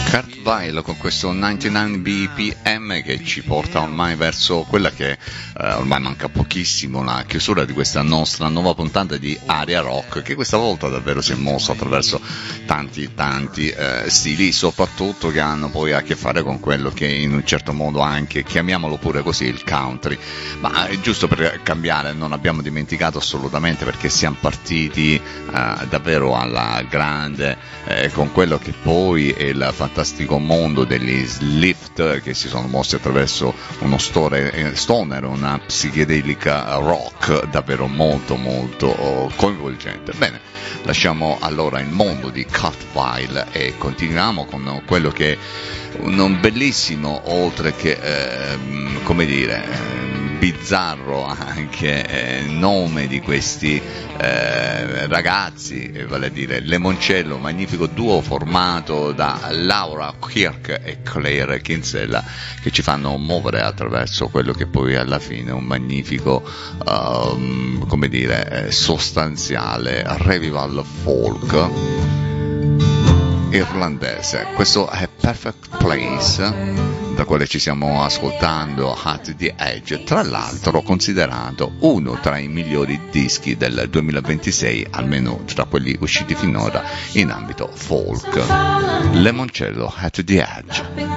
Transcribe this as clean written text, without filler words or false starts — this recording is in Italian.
Kurt Weill con questo 99 BPM che ci porta ormai verso quella che ormai manca pochissimo, la chiusura di questa nostra nuova puntata di Aria Rock, che questa volta davvero si è mossa attraverso tanti stili, soprattutto che hanno poi a che fare con quello che in un certo modo anche, chiamiamolo pure così, il country. Ma è giusto per cambiare, non abbiamo dimenticato assolutamente, perché siamo partiti davvero alla grande con quello che poi è il fantastico mondo degli Slift, che si sono mossi attraverso uno stoner, una psichedelica rock davvero molto coinvolgente. Bene, lasciamo allora il mondo di Kurt Weill e continuiamo con quello che è un bellissimo, oltre che come dire, bizzarro anche nome di questi ragazzi, vale a dire Lemoncello, magnifico duo formato da Laura Kirk e Claire Kinsella, che ci fanno muovere attraverso quello che poi alla fine è un magnifico come dire, sostanziale revival folk irlandese. Questo è Perfect Place, da quale ci stiamo ascoltando At the Edge, tra l'altro considerato uno tra i migliori dischi del 2026, almeno tra quelli usciti finora in ambito folk. Lemoncello, At the Edge.